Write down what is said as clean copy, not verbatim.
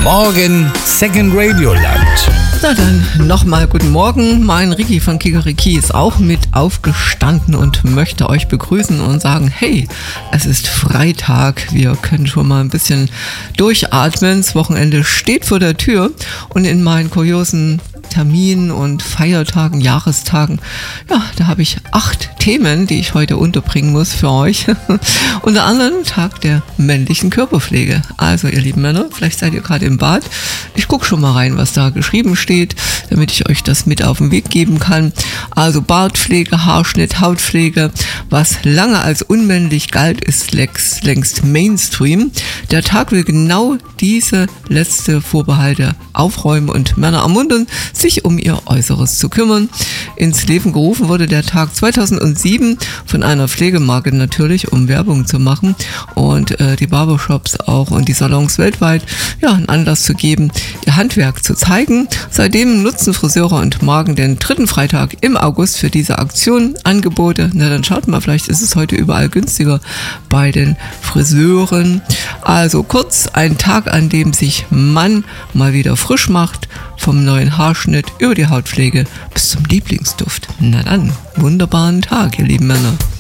Morgen Second Radio Land. Na dann nochmal guten Morgen. Mein Ricky von Kikeriki ist auch mit aufgestanden und möchte euch begrüßen und sagen, hey, es ist Freitag. Wir können schon mal ein bisschen durchatmen. Das Wochenende steht vor der Tür und in meinen kuriosen Terminen und Feiertagen, Jahrestagen, ja, da habe ich 8 Themen, die ich heute unterbringen muss für euch. Unter anderem Tag der männlichen Körperpflege. Also ihr lieben Männer, vielleicht seid ihr gerade im Bad. Ich gucke schon mal rein, was da geschrieben steht, damit ich euch das mit auf den Weg geben kann. Also Bartpflege, Haarschnitt, Hautpflege, was lange als unmännlich galt, ist längst Mainstream. Der Tag will genau diese letzte Vorbehalte aufräumen und Männer ermuntern, sich um ihr Äußeres zu kümmern. Ins Leben gerufen wurde der Tag 2007 von einer Pflegemarke natürlich, um Werbung zu machen und die Barbershops auch und die Salons weltweit einen Anlass zu geben, ihr Handwerk zu zeigen. Seitdem nutzen Friseure und Marken den 3. Freitag im August für diese Aktion Angebote. Na dann schaut mal, vielleicht ist es heute überall günstiger bei den Friseuren. Also kurz ein Tag, an dem sich Mann mal wieder frisch macht, vom neuen Haarschnitt über die Hautpflege bis zum Lieblingsduft. Na dann, wunderbaren Tag, ihr lieben Männer.